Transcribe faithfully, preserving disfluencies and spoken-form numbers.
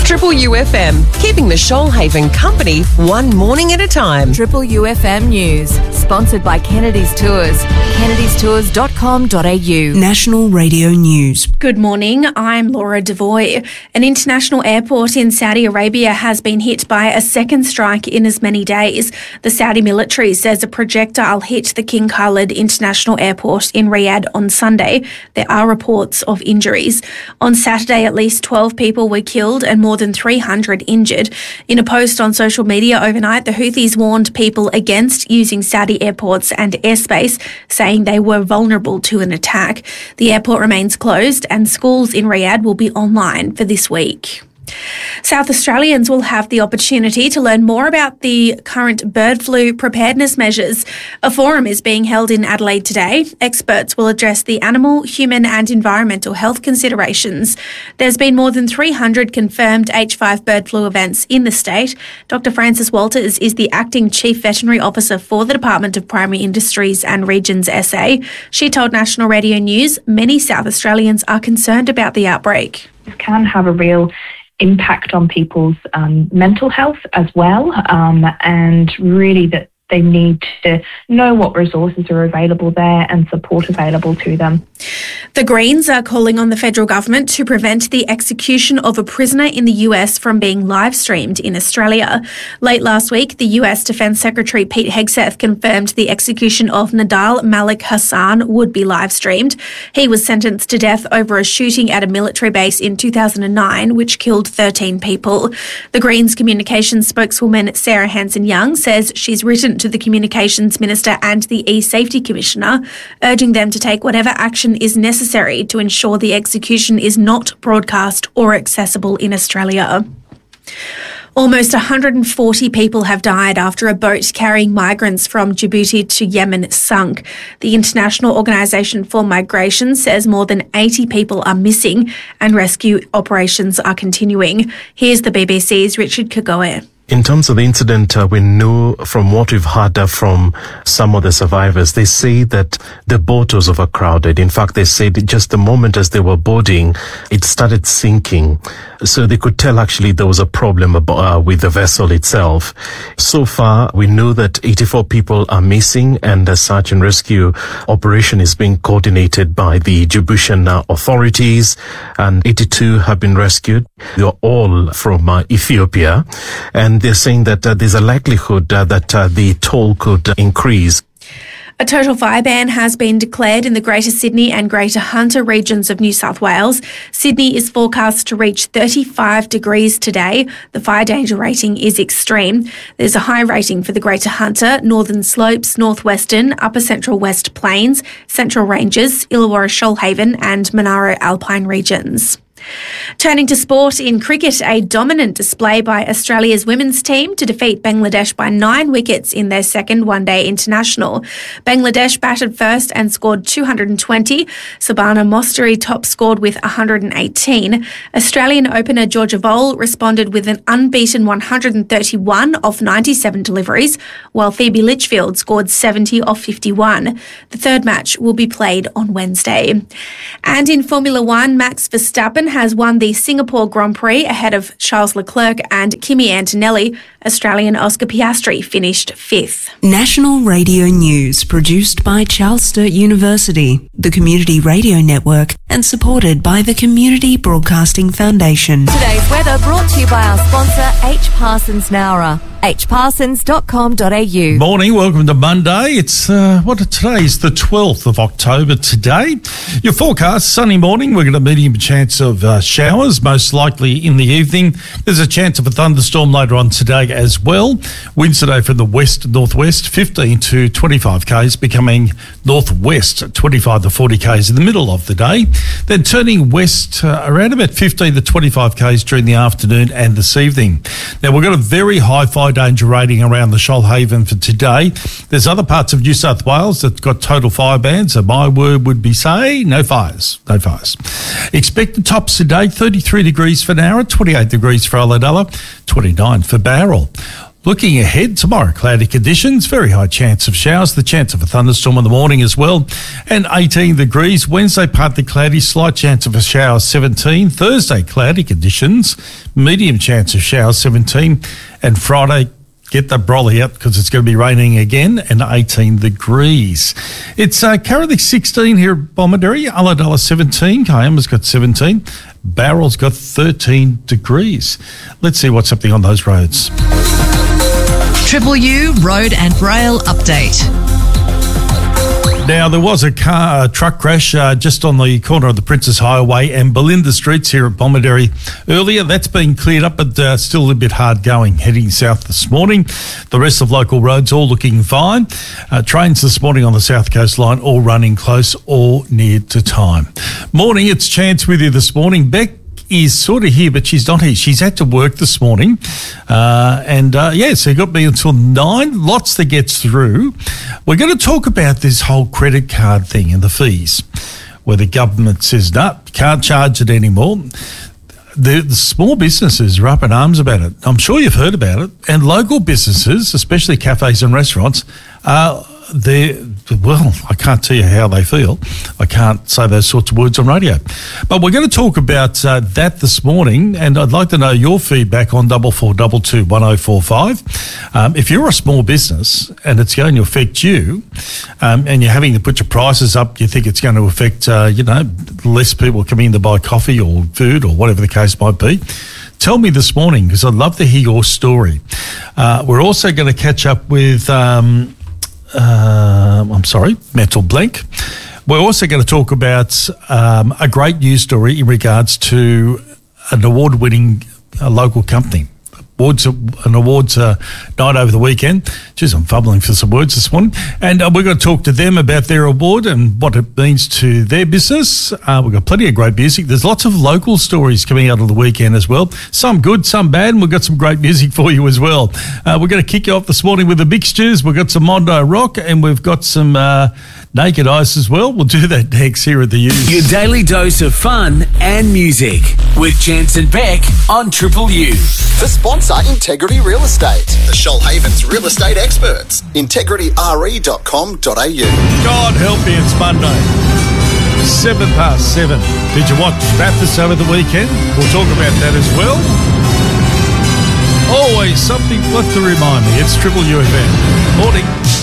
Triple U F M, keeping the Shoalhaven company one morning at a time. Triple U F M News, sponsored by Kennedy's Tours. kennedys tours dot com dot a u. National Radio News. Good morning, I'm Laura Devoy. An international airport in Saudi Arabia has been hit by a second strike in as many days. The Saudi military says a projectile hit the King Khalid International Airport in Riyadh on Sunday. There are reports of injuries. On Saturday, at least twelve people were killed and more than three hundred injured. In a post on social media overnight, the Houthis warned people against using Saudi airports and airspace, saying they were vulnerable to an attack. The airport remains closed and schools in Riyadh will be online for this week. South Australians will have the opportunity to learn more about the current bird flu preparedness measures. A forum is being held in Adelaide today. Experts will address the animal, human and environmental health considerations. There's been more than three hundred confirmed H five bird flu events in the state. Doctor Frances Walters is the Acting Chief Veterinary Officer for the Department of Primary Industries and Regions S A. She told National Radio News many South Australians are concerned about the outbreak. This can have a real impact on people's um, mental health as well, um, and really that they need to know what resources are available there and support available to them. The Greens are calling on the federal government to prevent the execution of a prisoner in the U S from being live-streamed in Australia. Late last week, the U S Defence Secretary Pete Hegseth confirmed the execution of Nadal Malik Hassan would be live-streamed. He was sentenced to death over a shooting at a military base in two thousand nine, which killed thirteen people. The Greens communications spokeswoman Sarah Hanson-Young says she's written to the Communications Minister and the E-Safety Commissioner, urging them to take whatever action is necessary to ensure the execution is not broadcast or accessible in Australia. Almost one hundred forty people have died after a boat carrying migrants from Djibouti to Yemen sunk. The International Organisation for Migration says more than eighty people are missing and rescue operations are continuing. Here's the B B C's Richard Kagoe. In terms of the incident, uh, we know from what we've heard uh, from some of the survivors, they say that the boat was overcrowded. In fact, they said just the moment as they were boarding, it started sinking. So they could tell actually there was a problem uh, with the vessel itself. So far, we know that eighty-four people are missing and the search and rescue operation is being coordinated by the Djiboutian uh, authorities, and eighty-two have been rescued. They are all from uh, Ethiopia, and they're saying that uh, there's a likelihood uh, that uh, the toll could uh, increase. A total fire ban has been declared in the Greater Sydney and Greater Hunter regions of New South Wales. Sydney is forecast to reach thirty-five degrees today. The fire danger rating is extreme. There's a high rating for the Greater Hunter, Northern Slopes, Northwestern, Upper Central West Plains, Central Ranges, Illawarra Shoalhaven and Monaro Alpine regions. Turning to sport, in cricket, a dominant display by Australia's women's team to defeat Bangladesh by nine wickets in their second one-day international. Bangladesh batted first and scored two hundred twenty. Sabana Mostari top scored with one hundred eighteen. Australian opener Georgia Vole responded with an unbeaten one hundred thirty-one off ninety-seven deliveries, while Phoebe Litchfield scored seventy off fifty-one. The third match will be played on Wednesday. And in Formula One, Max Verstappen has won the Singapore Grand Prix ahead of Charles Leclerc and Kimi Antonelli. Australian Oscar Piastri finished fifth. National Radio News, produced by Charles Sturt University, the Community Radio Network, and supported by the Community Broadcasting Foundation. Today's weather brought to you by our sponsor, H. Parsons Nowra. h parsons dot com dot a u. Morning, welcome to Monday. It's, uh, what, today is the twelfth of October today. Your forecast, sunny morning. We're going to medium chance of uh, showers, most likely in the evening. There's a chance of a thunderstorm later on today as well. Winds today from the west northwest, fifteen to twenty-five k's, becoming northwest, twenty-five to forty k's in the middle of the day. Then turning west uh, around about fifteen to twenty-five k's during the afternoon and this evening. Now, we've got a very high fire danger rating around the Shoalhaven for today. There's other parts of New South Wales that got total fire bans, so my word would be say no fires, no fires. Expected tops today, thirty-three degrees for Nowra, twenty-eight degrees for Ulladulla, twenty-nine for Bowral. Looking ahead, tomorrow, cloudy conditions, very high chance of showers, the chance of a thunderstorm in the morning as well, and eighteen degrees. Wednesday, partly cloudy, slight chance of a shower, seventeen. Thursday, cloudy conditions, medium chance of showers, seventeen. And Friday, get the brolly out because it's going to be raining again, and eighteen degrees. It's uh, currently sixteen here at Bomaderry, Ulladulla seventeen, Kiama's got seventeen, Barrel's got thirteen degrees. Let's see what's happening on those roads. Triple U Road and Rail Update. Now, there was a car, a truck crash uh, just on the corner of the Princess Highway and Belinda Streets here at Bomaderry earlier. That's been cleared up, but uh, still a little bit hard going heading south this morning. The rest of local roads all looking fine. Uh, trains this morning on the South Coast Line all running close or near to time. Morning, it's Chance with you this morning. Beck is sort of here, but she's not here. She's had to work this morning. Uh, and, uh, yeah, so you got me until nine. Lots that gets through. We're going to talk about this whole credit card thing and the fees, where the government says, no, you can't charge it anymore. The, the small businesses are up in arms about it. I'm sure you've heard about it. And local businesses, especially cafes and restaurants, are they're, well, I can't tell you how they feel. I can't say those sorts of words on radio. But we're going to talk about uh, that this morning, and I'd like to know your feedback on double four double two one oh four five. Um, if you're a small business and it's going to affect you, um, and you're having to put your prices up, you think it's going to affect, uh, you know, less people coming in to buy coffee or food or whatever the case might be, tell me this morning, because I'd love to hear your story. Uh, we're also going to catch up with... Um, Uh, I'm sorry, mental blank. We're also going to talk about um, a great news story in regards to an award-winning uh, local company. Awards, an awards uh, night over the weekend. Jeez, I'm fumbling for some words this morning. And uh, we're going to talk to them about their award and what it means to their business. Uh, we've got plenty of great music. There's lots of local stories coming out of the weekend as well. Some good, some bad, and we've got some great music for you as well. Uh, we're going to kick you off this morning with the mixtures. We've got some Mondo Rock and we've got some uh, Naked Ice as well. We'll do that next here at the U. Your daily dose of fun and music with Chance and Beck on Triple U. The sponsor, Integrity Real Estate, the Shoalhaven's real estate experts. integrity r e dot com dot a u. God help me, it's Monday. Seven past seven. Did you watch Bathurst over the weekend? We'll talk about that as well. Always something left to remind me. It's Triple U F M. Morning.